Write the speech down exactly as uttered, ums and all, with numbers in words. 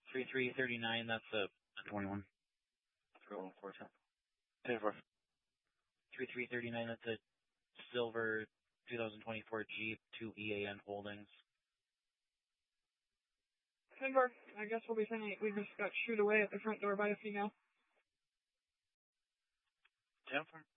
thirty-three thirty-nine, that's a, a twenty-one. three one four ten. ten four. thirty-three thirty-nine, that's a silver twenty twenty-four Jeep, two E A N Holdings. ten four, I guess we'll be sending, we just got shooed away at the front door by a female. ten four.